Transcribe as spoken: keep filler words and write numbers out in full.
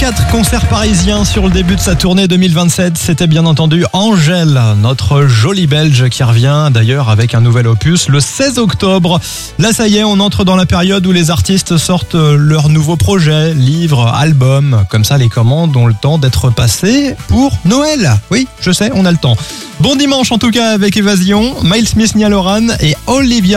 Quatre concerts parisiens sur le début de sa tournée deux mille vingt-sept. C'était bien entendu Angèle, notre jolie Belge qui revient d'ailleurs avec un nouvel opus le seize octobre. Là, ça y est, on entre dans la période où les artistes sortent leurs nouveaux projets, livres, albums. Comme ça, les commandes ont le temps d'être passées pour Noël. Oui, je sais, on a le temps. Bon dimanche en tout cas avec Évasion, Miles Smith, Niall Horan et Olivia